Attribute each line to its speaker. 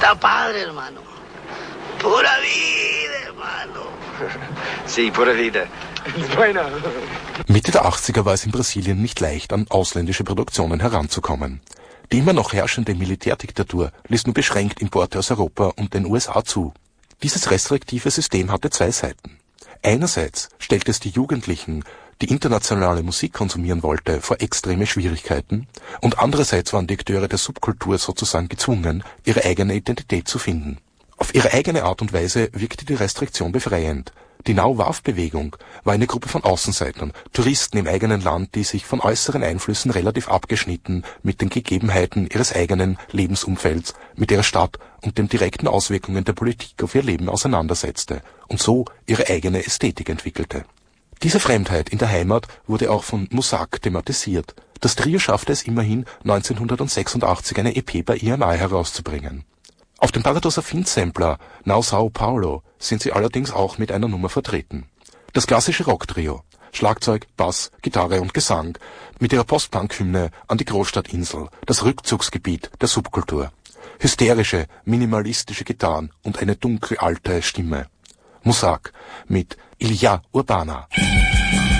Speaker 1: Está padre, hermano. Pura vida, hermano.
Speaker 2: Sí, pura vida.
Speaker 3: Bueno.
Speaker 4: Mitte der 80er war es in Brasilien nicht leicht, an ausländische Produktionen heranzukommen. Die immer noch herrschende Militärdiktatur ließ nur beschränkt Importe aus Europa und den USA zu. Dieses restriktive System hatte zwei Seiten. Einerseits stellte es die Jugendlichen, die internationale Musik konsumieren wollte, vor extreme Schwierigkeiten, und andererseits waren die Akteure der Subkultur sozusagen gezwungen, ihre eigene Identität zu finden. Auf ihre eigene Art und Weise wirkte die Restriktion befreiend. Die Now-Wave-Bewegung war eine Gruppe von Außenseitern, Touristen im eigenen Land, die sich von äußeren Einflüssen relativ abgeschnitten mit den Gegebenheiten ihres eigenen Lebensumfelds, mit ihrer Stadt und den direkten Auswirkungen der Politik auf ihr Leben auseinandersetzte und so ihre eigene Ästhetik entwickelte. Diese Fremdheit in der Heimat wurde auch von Musak thematisiert. Das Trio schaffte es immerhin, 1986 eine EP bei EMI herauszubringen. Auf dem Paradoxafin-Sampler Now Sao Paulo sind sie allerdings auch mit einer Nummer vertreten. Das klassische Rocktrio, Schlagzeug, Bass, Gitarre und Gesang, mit ihrer Post-Punk-Hymne an die Großstadtinsel, das Rückzugsgebiet der Subkultur. Hysterische, minimalistische Gitarren und eine dunkle alte Stimme. Musak mit Ilya Urbana.